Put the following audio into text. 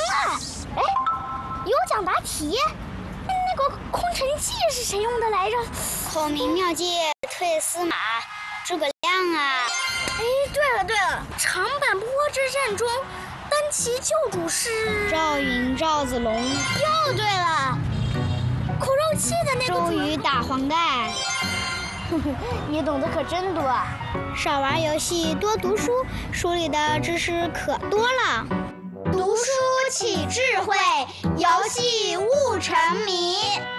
了！哎，有奖答题，那个空城计是谁用的来着？ 孔明妙计退司马，诸葛亮啊！ 哎，对了，长坂坡之战中，单骑救主是赵云、赵子龙。 又对了，口肉计的那个周瑜打黄盖。 你懂得可真多。 少玩游戏，多读书，书里的知识可多了。 读书起智慧，游戏悟沉迷。